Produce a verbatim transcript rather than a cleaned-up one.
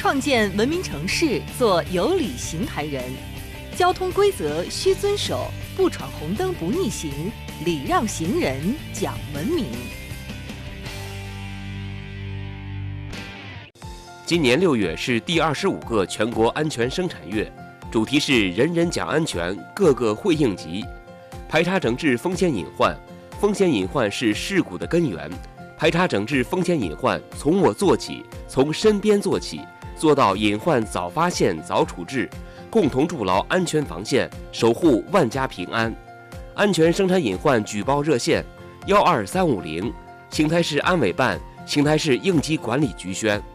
创建文明城市，做有礼行台人。交通规则需遵守，不闯红灯不逆行，礼让行人讲文明。 今年六月是第二十五个全国安全生产月，主题是人人讲安全，个个会应急。排查整治风险隐患，风险隐患是事故的根源。排查整治风险隐患，从我做起，从身边做起，做到隐患早发现、早处置，共同筑牢安全防线，守护万家平安。安全生产隐患举报热线：幺二三五零，邢台市安委办、邢台市应急管理局宣。